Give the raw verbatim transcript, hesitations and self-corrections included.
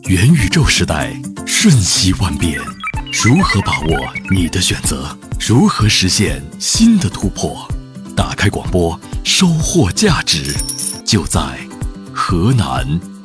元宇宙时代瞬息万变，如何把握你的选择？如何实现新的突破？打开广播，收获价值，就在河南